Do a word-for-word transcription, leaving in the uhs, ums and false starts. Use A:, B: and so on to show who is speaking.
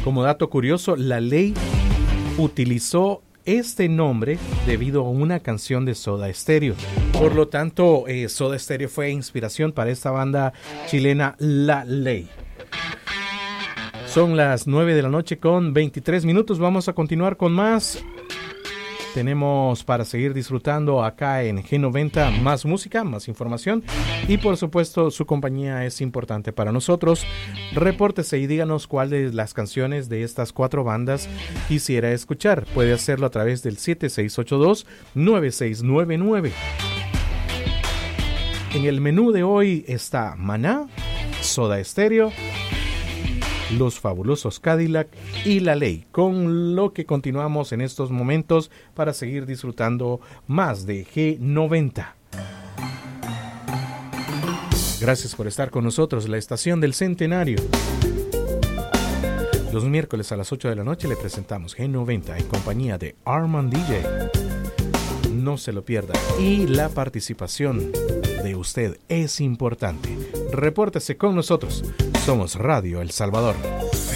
A: Como dato curioso, La Ley utilizó este nombre debido a una canción de Soda Stereo. Por lo tanto, eh, Soda Stereo fue inspiración para esta banda chilena La Ley. Son las nueve de la noche con veintitrés minutos. Vamos a continuar con más. Tenemos para seguir disfrutando acá en G noventa más música, más información y por supuesto su compañía es importante para nosotros. Repórtese y díganos cuál de las canciones de estas cuatro bandas quisiera escuchar. Puede hacerlo a través del siete seis ocho dos nueve seis nueve nueve. En el menú de hoy está Maná, Soda Stereo, Los Fabulosos Cadillac y La Ley, con lo que continuamos en estos momentos para seguir disfrutando más de G noventa. Gracias por estar con nosotros, la estación del Centenario. Los miércoles a las ocho de la noche le presentamos G noventa en compañía de Armand D J. No se lo pierda. Y la participación de usted es importante. Repórtese con nosotros. Somos Radio El Salvador.